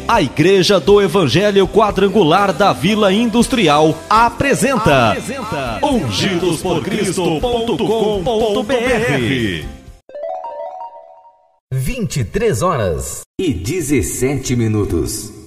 A Igreja do Evangelho Quadrangular da Vila Industrial apresenta ungidosporcristo.com.br. 23 horas e 17 minutos.